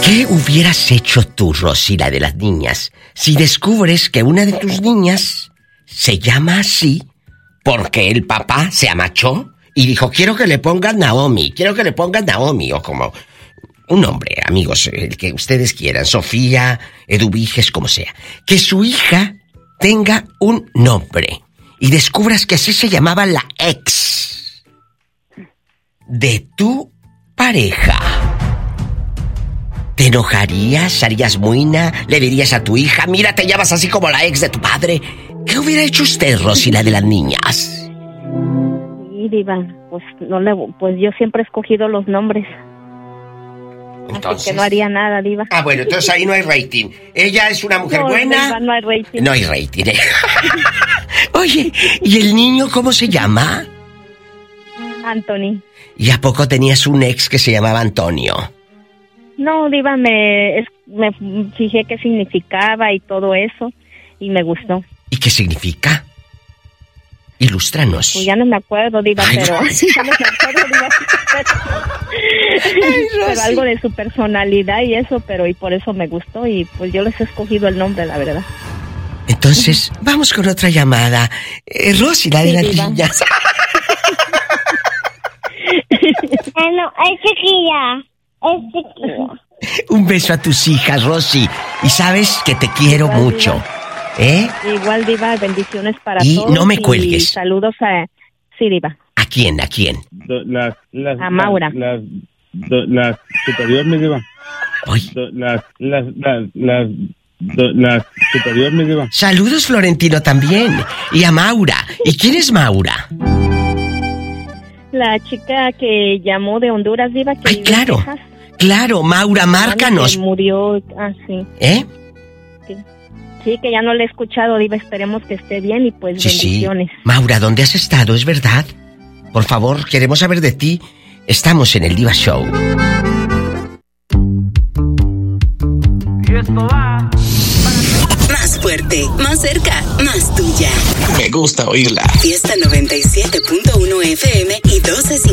¿Qué hubieras hecho tú, Rosy, la de las niñas, si descubres que una de tus niñas se llama así porque el papá se amachó y dijo, quiero que le pongan Naomi, o como un nombre, amigos, el que ustedes quieran, Sofía, Eduviges, como sea, que su hija tenga un nombre y descubras que así se llamaba la ex de tu pareja? ¿Te enojarías? ¿Harías muina? ¿Le dirías a tu hija, mira, te llamas así como la ex de tu padre? ¿Qué hubiera hecho usted, Rosy, la de las niñas? Sí, diva, pues yo siempre he escogido los nombres. Entonces, así que no haría nada, diva. Ah, bueno, entonces ahí no hay rating. Ella es una mujer buena. Diva, no hay rating. No hay rating. Oye, ¿y el niño cómo se llama? Anthony. ¿Y a poco tenías un ex que se llamaba Antonio? No, diva, me fijé qué significaba y todo eso, y me gustó. ¿Y qué significa? Ilústranos. Pues ya no me acuerdo, diva, Ay, pero... no. Ya no me acuerdo, diva. Pero algo de su personalidad y eso, y por eso me gustó, y pues yo les he escogido el nombre, la verdad. Entonces, vamos con otra llamada. Rosy, la de las niñas. No, es chiquilla. Un beso a tus hijas, Rosy. Y sabes que te quiero igual, mucho. Diva. Igual, diva, bendiciones para todos. Y no me cuelgues. Y saludos a... Sí, diva. ¿A quién? ¿A quién? A Maura. Las superior, mi diva. Oye. Las superior, mi diva. Saludos, Florentino, también. Y a Maura. ¿Y quién es Maura? La chica que llamó de Honduras, diva. Que Ay, claro. Claro, Maura, márcanos. Que murió, sí. ¿Eh? Sí, que ya no le he escuchado, diva. Esperemos que esté bien y pues bendiciones. Sí. Maura, ¿dónde has estado? ¿Es verdad? Por favor, queremos saber de ti. Estamos en el Diva Show. Y esto va... Más fuerte, más cerca, más tuya. Me gusta oírla. Fiesta 97.1 FM y 1250